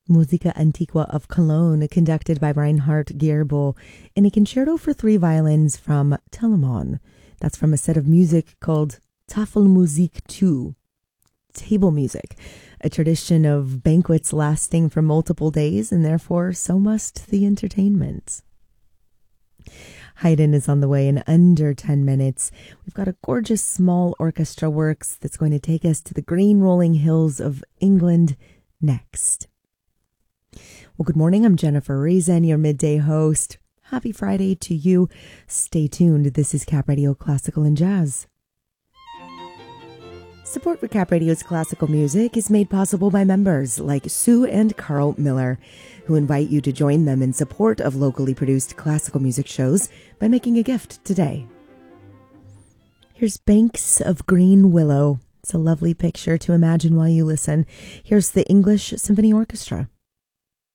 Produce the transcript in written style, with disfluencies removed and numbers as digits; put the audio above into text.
Musica Antiqua of Cologne, conducted by Reinhard Gerbel, in a concerto for three violins from Telemann. That's from a set of music called Tafelmusik II, table music, a tradition of banquets lasting for multiple days, and therefore so must the entertainment. Haydn is on the way in under 10 minutes. We've got a gorgeous small orchestra works that's going to take us to the green rolling hills of England next. Well, good morning. I'm Jennifer Reason, your midday host. Happy Friday to you. Stay tuned. This is Cap Radio Classical and Jazz. Support for Cap Radio's classical music is made possible by members like Sue and Carl Miller, who invite you to join them in support of locally produced classical music shows by making a gift today. Here's Banks of Green Willow. It's a lovely picture to imagine while you listen. Here's the English Symphony Orchestra.